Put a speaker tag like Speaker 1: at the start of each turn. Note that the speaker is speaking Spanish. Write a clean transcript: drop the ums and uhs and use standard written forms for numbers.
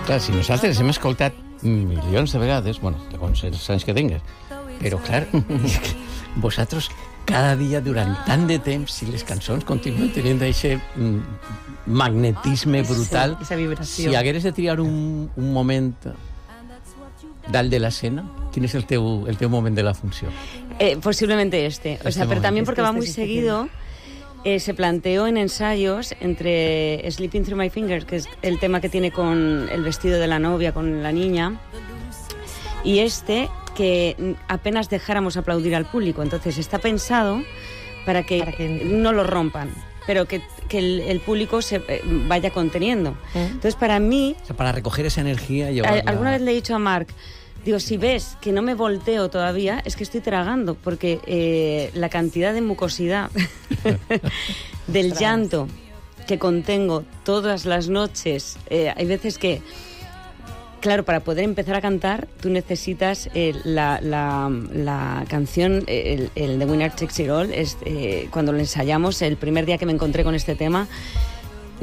Speaker 1: Clar, si nosaltres hem escoltat milions de vegades, bueno, segons els anys que tingues, però clar, vosaltres cada dia durant tant de temps, si les cançons continuen tenint aquest magnetisme brutal,
Speaker 2: esa vibració.
Speaker 1: si hagueres de triar un moment dalt de l'escena, quin es el teu moment de la funció?
Speaker 2: Posiblemente o sea, pero también porque va muy seguido. Se planteó en ensayos entre Sleeping Through My Fingers, que es el tema que tiene con el vestido de la novia, con la niña, y que apenas dejáramos aplaudir al público. Entonces está pensado para que no lo rompan, pero que el público se vaya conteniendo. Entonces para mí...
Speaker 1: O sea, para recoger esa energía...
Speaker 2: Alguna vez le he dicho a Marc, digo, si ves que no me volteo todavía, es que estoy tragando, porque la cantidad de mucosidad del llanto que contengo todas las noches, hay veces que, claro, para poder empezar a cantar, tú necesitas la canción, el The Winner Takes It All, cuando lo ensayamos, el primer día que me encontré con este tema,